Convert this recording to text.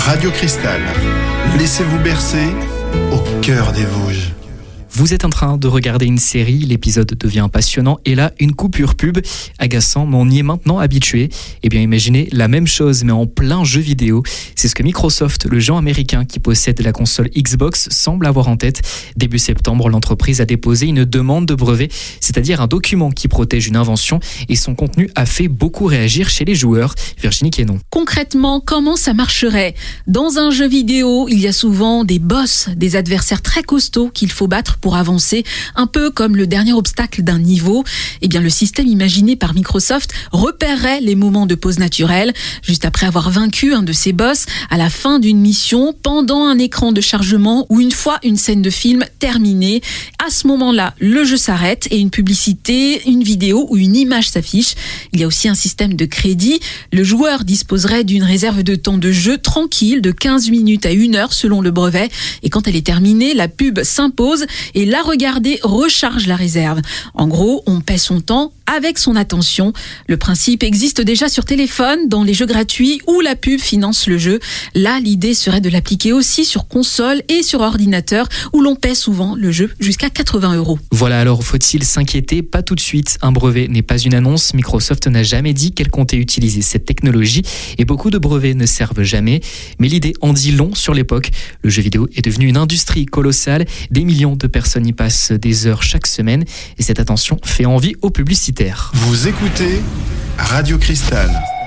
Radio Cristal. Laissez-vous bercer au cœur des Vosges. Vous êtes en train de regarder une série, l'épisode devient passionnant et là, une coupure pub, agaçant, mais on y est maintenant habitué. Eh bien, imaginez la même chose, mais en plein jeu vidéo. C'est ce que Microsoft, le géant américain qui possède la console Xbox, semble avoir en tête. Début septembre, l'entreprise a déposé une demande de brevet, c'est-à-dire un document qui protège une invention, et son contenu a fait beaucoup réagir chez les joueurs. Virginie Quénon. Concrètement, comment ça marcherait ? Dans un jeu vidéo, il y a souvent des boss, des adversaires très costauds qu'il faut battre pour avancer, un peu comme le dernier obstacle d'un niveau. Eh bien, le système imaginé par Microsoft repérerait les moments de pause naturelle, juste après avoir vaincu un de ses boss, à la fin d'une mission, pendant un écran de chargement ou une fois une scène de film terminée. À ce moment-là, le jeu s'arrête et une publicité, une vidéo ou une image s'affiche. Il y a aussi un système de crédit. Le joueur disposerait d'une réserve de temps de jeu tranquille de 15 minutes à 1 heure selon le brevet. Et quand elle est terminée, la pub s'impose et la regarder recharge la réserve. En gros, on paie son temps avec son attention. Le principe existe déjà sur téléphone, dans les jeux gratuits où la pub finance le jeu. Là, l'idée serait de l'appliquer aussi sur console et sur ordinateur où l'on paie souvent le jeu jusqu'à 80 €. Voilà, alors faut-il s'inquiéter ? Pas tout de suite. Un brevet n'est pas une annonce. Microsoft n'a jamais dit qu'elle comptait utiliser cette technologie et beaucoup de brevets ne servent jamais. Mais l'idée en dit long sur l'époque. Le jeu vidéo est devenu une industrie colossale. Des millions de personnes y passent des heures chaque semaine et cette attention fait envie aux publicitaires. Vous écoutez Radio Cristal.